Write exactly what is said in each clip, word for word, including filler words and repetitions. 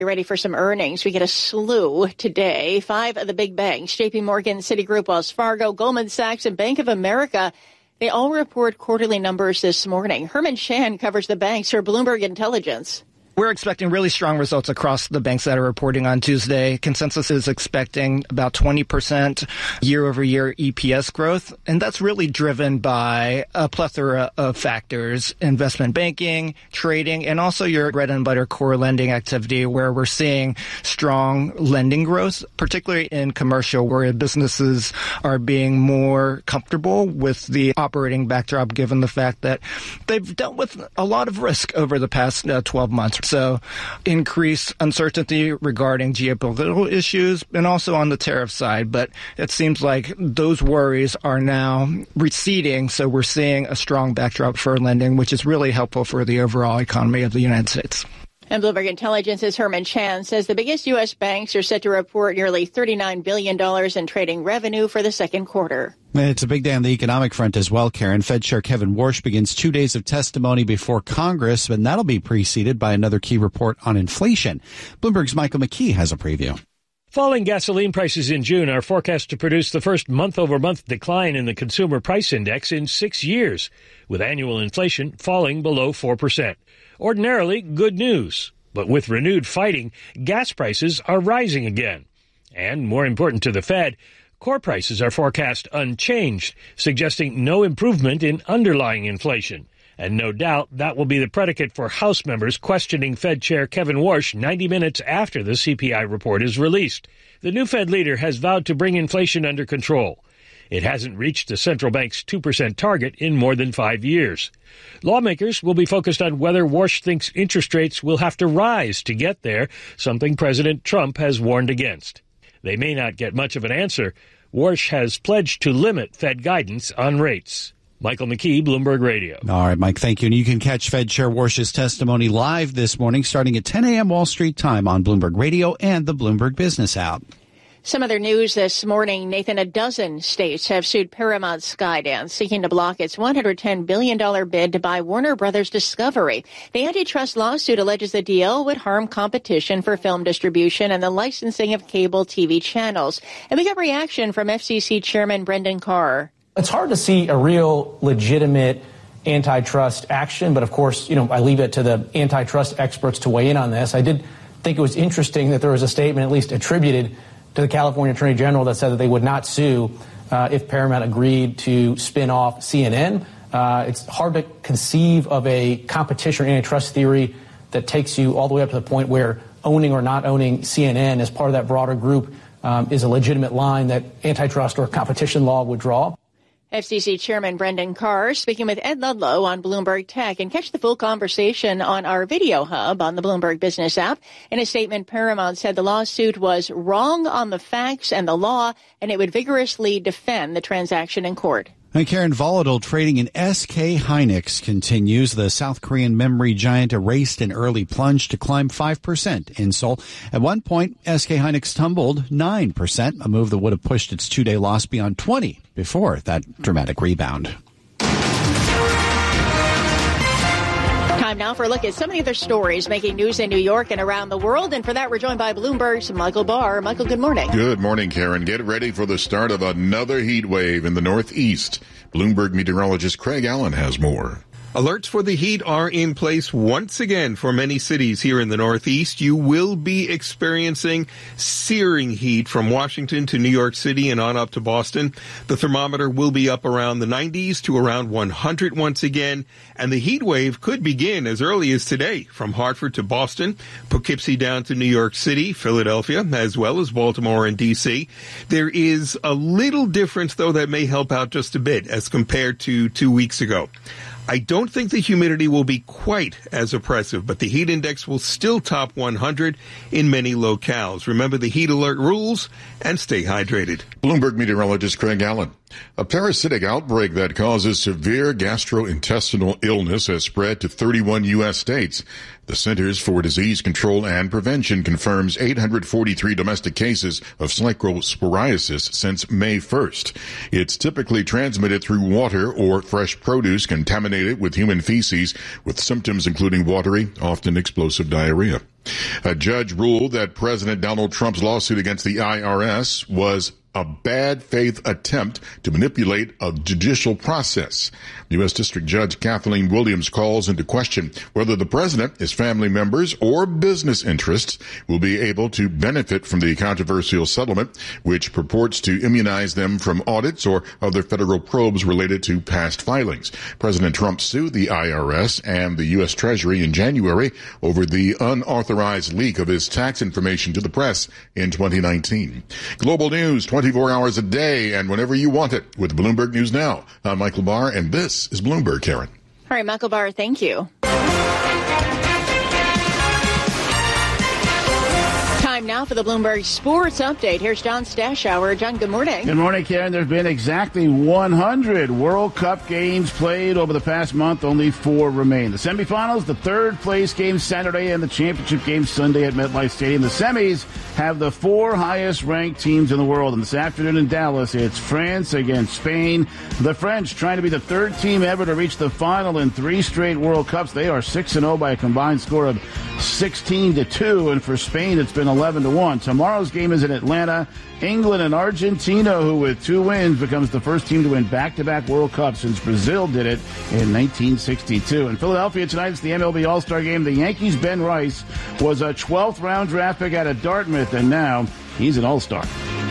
You're ready for some earnings. We get a slew today. Five of the big banks, J P Morgan, Citigroup, Wells Fargo, Goldman Sachs, and Bank of America, they all report quarterly numbers this morning. Herman Chan covers the banks for Bloomberg Intelligence. We're expecting really strong results across the banks that are reporting on Tuesday. Consensus is expecting about twenty percent year-over-year E P S growth, and that's really driven by a plethora of factors: investment banking, trading, and also your bread-and-butter core lending activity, where we're seeing strong lending growth, particularly in commercial, where businesses are being more comfortable with the operating backdrop, given the fact that they've dealt with a lot of risk over the past uh, twelve months. So increased uncertainty regarding geopolitical issues and also on the tariff side. But it seems like those worries are now receding. So we're seeing a strong backdrop for lending, which is really helpful for the overall economy of the United States. And Bloomberg Intelligence's Herman Chan says the biggest U S banks are set to report nearly thirty-nine billion dollars in trading revenue for the second quarter. It's a big day on the economic front as well, Karen. Fed Chair Kevin Warsh begins two days of testimony before Congress, and that'll be preceded by another key report on inflation. Bloomberg's Michael McKee has a preview. Falling gasoline prices in June are forecast to produce the first month-over-month decline in the Consumer Price Index in six years, with annual inflation falling below four percent. Ordinarily, good news. But with renewed fighting, gas prices are rising again. And more important to the Fed, core prices are forecast unchanged, suggesting no improvement in underlying inflation. And no doubt that will be the predicate for House members questioning Fed Chair Kevin Warsh ninety minutes after the C P I report is released. The new Fed leader has vowed to bring inflation under control. It hasn't reached the central bank's two percent target in more than five years. Lawmakers will be focused on whether Warsh thinks interest rates will have to rise to get there, something President Trump has warned against. They may not get much of an answer. Warsh has pledged to limit Fed guidance on rates. Michael McKee, Bloomberg Radio. All right, Mike, thank you. And you can catch Fed Chair Warsh's testimony live this morning starting at ten a.m. Wall Street time on Bloomberg Radio and the Bloomberg Business app. Some other news this morning, Nathan, a dozen states have sued Paramount Skydance, seeking to block its one hundred ten billion dollars bid to buy Warner Brothers Discovery. The antitrust lawsuit alleges the deal would harm competition for film distribution and the licensing of cable T V channels. And we got reaction from F C C Chairman Brendan Carr. It's hard to see a real legitimate antitrust action, but of course, you know, I leave it to the antitrust experts to weigh in on this. I did think it was interesting that there was a statement at least attributed to the California Attorney General that said that they would not sue uh, if Paramount agreed to spin off C N N. Uh, it's hard to conceive of a competition or antitrust theory that takes you all the way up to the point where owning or not owning C N N as part of that broader group um, is a legitimate line that antitrust or competition law would draw. F C C Chairman Brendan Carr speaking with Ed Ludlow on Bloomberg Tech. And catch the full conversation on our video hub on the Bloomberg Business app. In a statement, Paramount said the lawsuit was wrong on the facts and the law, and it would vigorously defend the transaction in court. And Karen, volatile trading in S K Hynix continues. The South Korean memory giant erased an early plunge to climb five percent in Seoul. At one point, S K Hynix tumbled nine percent, a move that would have pushed its two-day loss beyond twenty before that dramatic rebound. Time now for a look at some of the other stories making news in New York and around the world. And for that, we're joined by Bloomberg's Michael Barr. Michael, good morning. Good morning, Karen. Get ready for the start of another heat wave in the Northeast. Bloomberg meteorologist Craig Allen has more. Alerts for the heat are in place once again for many cities here in the Northeast. You will be experiencing searing heat from Washington to New York City and on up to Boston. The thermometer will be up around the nineties to around one hundred once again, and the heat wave could begin as early as today from Hartford to Boston, Poughkeepsie down to New York City, Philadelphia, as well as Baltimore and D C. There is a little difference, though, that may help out just a bit as compared to two weeks ago. I don't think the humidity will be quite as oppressive, but the heat index will still top one hundred in many locales. Remember the heat alert rules and stay hydrated. Bloomberg meteorologist Craig Allen. A parasitic outbreak that causes severe gastrointestinal illness has spread to thirty-one U S states. The Centers for Disease Control and Prevention confirms eight hundred forty-three domestic cases of cyclosporiasis since May first. It's typically transmitted through water or fresh produce contaminated with human feces, with symptoms including watery, often explosive diarrhea. A judge ruled that President Donald Trump's lawsuit against the I R S was a bad faith attempt to manipulate a judicial process. U S District Judge Kathleen Williams calls into question whether the president, his family members, or business interests will be able to benefit from the controversial settlement, which purports to immunize them from audits or other federal probes related to past filings. President Trump sued the I R S and the U S Treasury in January over the unauthorized leak of his tax information to the press in twenty nineteen. Global news twenty-four hours a day and whenever you want it with Bloomberg News Now. I'm Michael Barr, and this is Bloomberg, Karen. All right, Michael Barr, thank you. Time now for the Bloomberg Sports Update. Here's John Stashower. John, good morning. Good morning, Karen. There's been exactly one hundred World Cup games played over the past month. Only four remain. The semifinals, the third place game Saturday, and the championship game Sunday at MetLife Stadium. The semis have the four highest ranked teams in the world. And this afternoon in Dallas, it's France against Spain. The French trying to be the third team ever to reach the final in three straight World Cups. They are six and oh by a combined score of sixteen to two. And for Spain, it's been eleven to one. Tomorrow's game is in Atlanta. England and Argentina, who with two wins becomes the first team to win back-to-back World Cups since Brazil did it in nineteen sixty-two. In Philadelphia tonight, it's the M L B All-Star Game. The Yankees' Ben Rice was a twelfth round draft pick out of Dartmouth, and now he's an All-Star.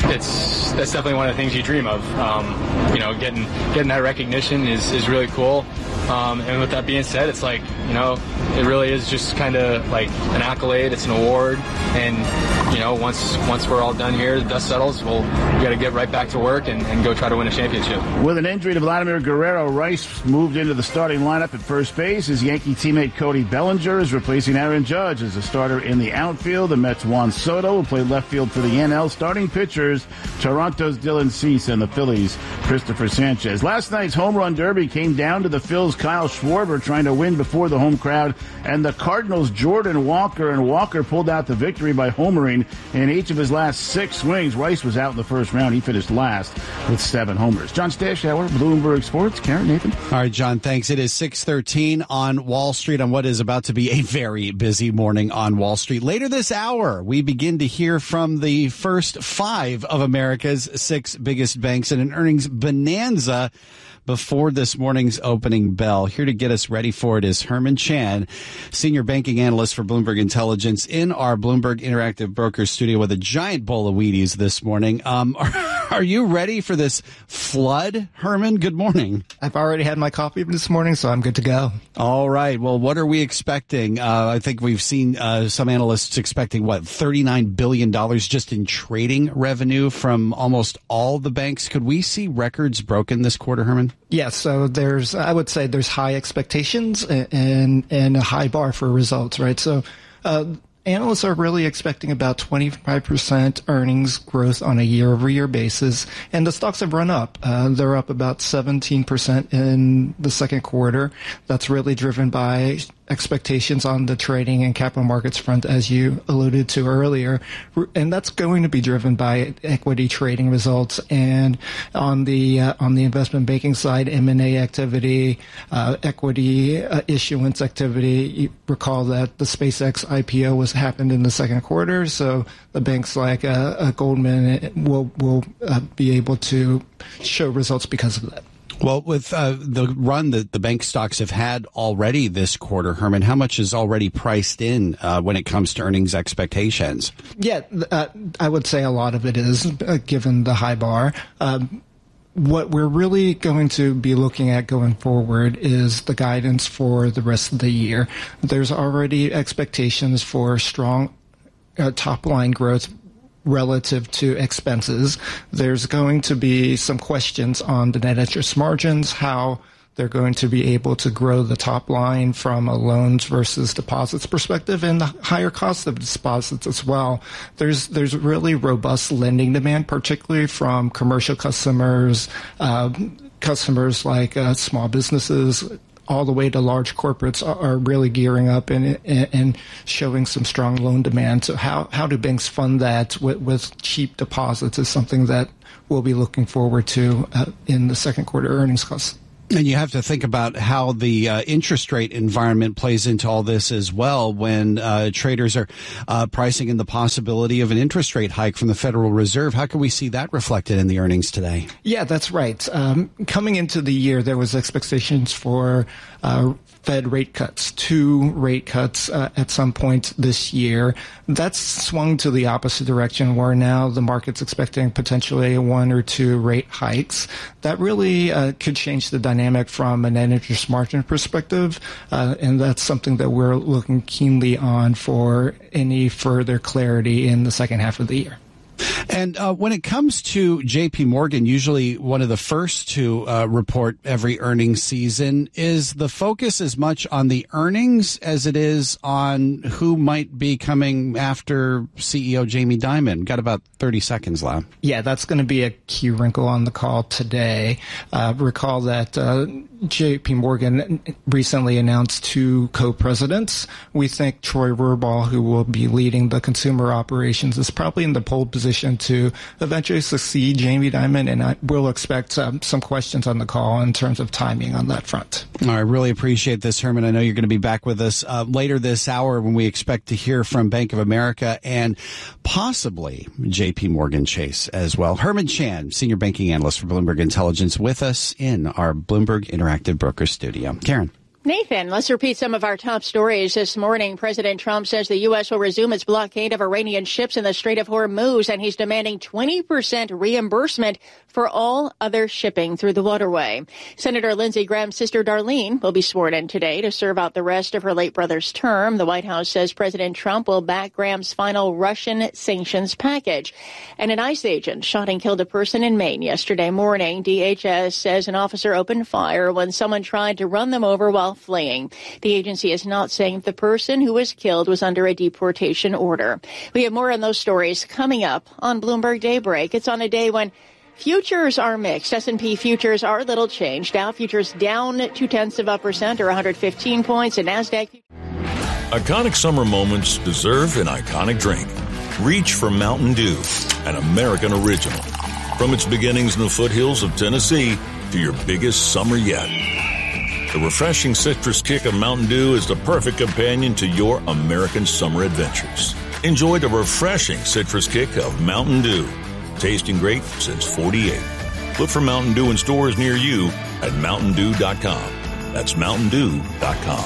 It's that's definitely one of the things you dream of. Um, you know, getting getting that recognition is, is really cool. Um, and with that being said, it's like, you know, it really is just kind of like an accolade. It's an award. And, you know, once once we're all done here, the dust settles, we'll, we got to get right back to work and, and go try to win a championship. With an injury to Vladimir Guerrero, Rice moved into the starting lineup at first base. His Yankee teammate Cody Bellinger is replacing Aaron Judge as a starter in the outfield. The Mets' Juan Soto will play left field for the N L. Starting pitchers, Toronto's Dylan Cease and the Phillies' Christopher Sanchez. Last night's home run derby came down to the Phils' Kyle Schwarber trying to win before the home crowd, and the Cardinals' Jordan Walker, and Walker pulled out the victory by homering in each of his last six swings. Rice was out in the first round. He finished last with seven homers. John Stashower, Bloomberg Sports. Karen, Nathan. All right, John, thanks. It is six thirteen on Wall Street on what is about to be a very busy morning on Wall Street. Later this hour, we begin to hear from the first five of America's six biggest banks in an earnings bonanza before this morning's opening bell. Here to get us ready for it is Herman Chan, senior banking analyst for Bloomberg Intelligence, in our Bloomberg Interactive Brokers studio with a giant bowl of Wheaties this morning. Um, are, are you ready for this flood, Herman? Good morning. I've already had my coffee this morning, so I'm good to go. All right. Well, what are we expecting? Uh, I think we've seen uh, some analysts expecting, what, thirty-nine billion dollars just in trading revenue from almost all the banks. Could we see records broken this quarter, Herman? Yes, so there's, I would say there's high expectations and and a high bar for results, right? So uh, analysts are really expecting about twenty-five percent earnings growth on a year-over-year basis, and the stocks have run up. Uh, they're up about seventeen percent in the second quarter. That's really driven by expectations on the trading and capital markets front, as you alluded to earlier, and that's going to be driven by equity trading results. And on the uh, on the investment banking side, M and A activity, uh, equity uh, issuance activity. You recall that the SpaceX I P O was happened in the second quarter, so the banks like uh, uh, Goldman will will uh, be able to show results because of that. Well, with uh, the run that the bank stocks have had already this quarter, Herman, how much is already priced in uh, when it comes to earnings expectations? Yeah, uh, I would say a lot of it is, uh, given the high bar. Um, what we're really going to be looking at going forward is the guidance for the rest of the year. There's already expectations for strong uh, top-line growth relative to expenses. There's going to be some questions on the net interest margins, how they're going to be able to grow the top line from a loans versus deposits perspective, and the higher cost of deposits as well. There's there's really robust lending demand, particularly from commercial customers, uh, customers like uh, small businesses, all the way to large corporates are, are really gearing up and, and and showing some strong loan demand. So how, how do banks fund that with, with cheap deposits is something that we'll be looking forward to uh, in the second quarter earnings calls. And you have to think about how the uh, interest rate environment plays into all this as well when uh, traders are uh, pricing in the possibility of an interest rate hike from the Federal Reserve. How can we see that reflected in the earnings today? Yeah, that's right. Um, coming into the year, there was expectations for uh, Fed rate cuts, two rate cuts uh, at some point this year. That's swung to the opposite direction, where now the market's expecting potentially one or two rate hikes. That really uh, could change the dynamic from a net interest margin perspective, uh, and that's something that we're looking keenly on for any further clarity in the second half of the year. And uh, when it comes to J P Morgan, usually one of the first to uh, report every earnings season, is the focus as much on the earnings as it is on who might be coming after C E O Jamie Dimon? Got about thirty seconds left. Yeah, that's going to be a key wrinkle on the call today. Uh, recall that uh, J P Morgan recently announced two co-presidents. We think Troy Rohrbaugh, who will be leading the consumer operations, is probably in the pole position to eventually succeed Jamie Dimon, and I will expect um, some questions on the call in terms of timing on that front. I really appreciate this, Herman. I know you're going to be back with us uh, later this hour when we expect to hear from Bank of America and possibly J P Morgan Chase as well. Herman Chan, Senior Banking Analyst for Bloomberg Intelligence, with us in our Bloomberg Interactive Broker Studio. Karen. Nathan, let's repeat some of our top stories this morning. President Trump says the U S will resume its blockade of Iranian ships in the Strait of Hormuz, and he's demanding twenty percent reimbursement for all other shipping through the waterway. Senator Lindsey Graham's sister Darlene will be sworn in today to serve out the rest of her late brother's term. The White House says President Trump will back Graham's final Russian sanctions package. And an ICE agent shot and killed a person in Maine yesterday morning. D H S says an officer opened fire when someone tried to run them over while fleeing. The agency is not saying if the person who was killed was under a deportation order. We have more on those stories coming up on Bloomberg Daybreak. It's on a day when futures are mixed. S and P futures are little changed. Dow futures down two-tenths of a percent or one hundred fifteen points. And NASDAQ. Iconic summer moments deserve an iconic drink. Reach for Mountain Dew, an American original. From its beginnings in the foothills of Tennessee to your biggest summer yet. The refreshing citrus kick of Mountain Dew is the perfect companion to your American summer adventures. Enjoy the refreshing citrus kick of Mountain Dew. Tasting great since forty-eight. Look for Mountain Dew in stores near you at mountain dew dot com. That's mountain dew dot com.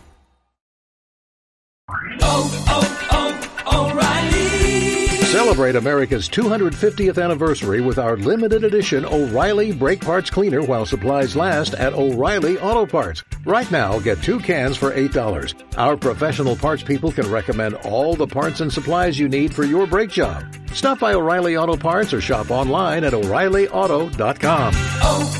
Oh, oh, oh, O'Reilly! Celebrate America's two hundred fiftieth anniversary with our limited edition O'Reilly Brake Parts Cleaner while supplies last at O'Reilly Auto Parts. Right now, get two cans for eight dollars. Our professional parts people can recommend all the parts and supplies you need for your brake job. Stop by O'Reilly Auto Parts or shop online at o'reilly auto dot com. Oh.